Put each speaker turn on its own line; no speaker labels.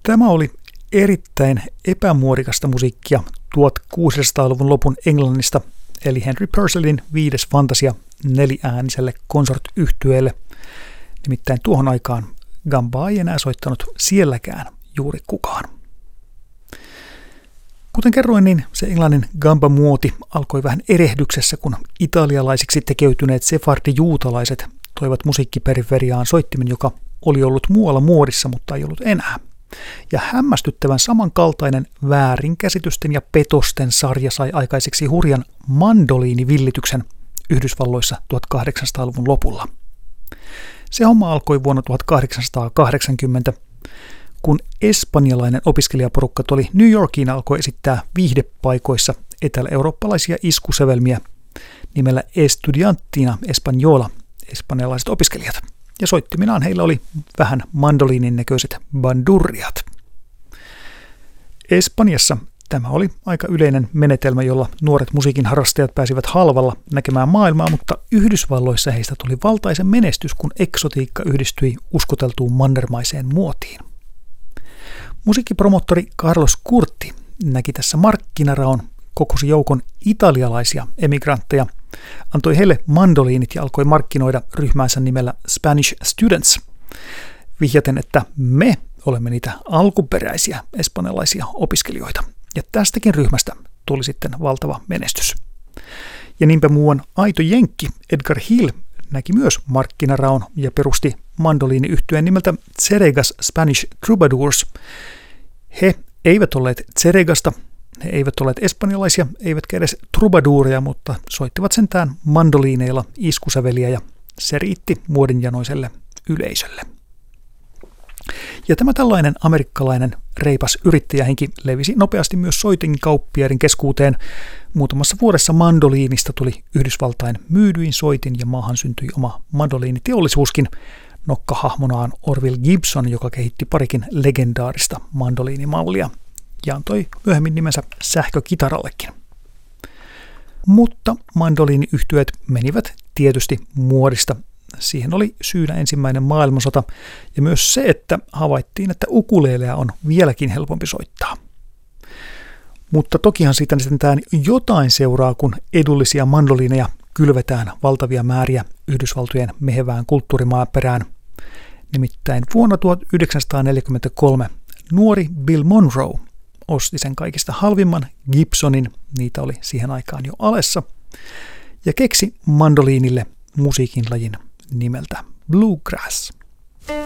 Tämä oli erittäin epämuodikasta musiikkia 1600-luvun lopun Englannista, eli Henry Purcellin 5. fantasia 4-ääniselle konsort-yhtyeelle. Nimittäin tuohon aikaan gambaa ei enää soittanut sielläkään juuri kukaan. Kuten kerroin, niin se englannin gamba-muoti alkoi vähän erehdyksessä, kun italialaisiksi tekeytyneet sefardi-juutalaiset toivat musiikkiperiferiaan soittimen, joka oli ollut muualla muodissa, mutta ei ollut enää. Ja hämmästyttävän samankaltainen väärinkäsitysten ja petosten sarja sai aikaiseksi hurjan mandoliinivillityksen Yhdysvalloissa 1800-luvun lopulla. Se homma alkoi vuonna 1880, kun espanjalainen opiskelijaporukka tuli New Yorkiin, alkoi esittää viihdepaikoissa etelä-eurooppalaisia iskusevelmiä nimellä Estudiantina Española, espanjalaiset opiskelijat. Ja soittiminaan heillä oli vähän mandoliinin näköiset bandurriat. Espanjassa tämä oli aika yleinen menetelmä, jolla nuoret musiikin harrastajat pääsivät halvalla näkemään maailmaa, mutta Yhdysvalloissa heistä tuli valtaisen menestys, kun eksotiikka yhdistyi uskoteltuun mannermaiseen muotiin. Musiikkipromottori Carlos Curti näki tässä markkinaraon, kokosi joukon italialaisia emigrantteja, antoi heille mandoliinit ja alkoi markkinoida ryhmäänsä nimellä Spanish Students, vihjaten, että me olemme niitä alkuperäisiä espanjalaisia opiskelijoita. Ja tästäkin ryhmästä tuli sitten valtava menestys. Ja niinpä muuan aito jenkki Edgar Hill näki myös markkinaraon ja perusti mandoliiniyhtyeen nimeltä Tseregas Spanish Troubadours. He eivät olleet Tseregasta, he eivät olleet espanjalaisia, eivätkä edes troubaduureja, mutta soittivat sentään mandoliineilla iskusäveliä ja se riitti muodinjanoiselle yleisölle. Ja tämä tällainen amerikkalainen reipas yrittäjähenki levisi nopeasti myös soitinkauppiaiden keskuuteen. Muutamassa vuodessa mandoliinista tuli Yhdysvaltain myydyin soitin ja maahan syntyi oma mandoliiniteollisuuskin, nokkahahmonaan Orville Gibson, joka kehitti parikin legendaarista mandoliinimallia ja antoi myöhemmin nimensä sähkökitarallekin. Mutta mandoliiniyhtyeet menivät tietysti muodista. Siihen oli syynä ensimmäinen maailmansota ja myös se, että havaittiin, että ukuleleja on vieläkin helpompi soittaa. Mutta tokihan siitä sentään jotain seuraa, kun edullisia mandoliineja kylvetään valtavia määriä Yhdysvaltojen mehevään kulttuurimaaperään. Nimittäin vuonna 1943 nuori Bill Monroe osti sen kaikista halvimman Gibsonin, niitä oli siihen aikaan jo alessa, ja keksi mandoliinille musiikinlajin nimeltä bluegrass.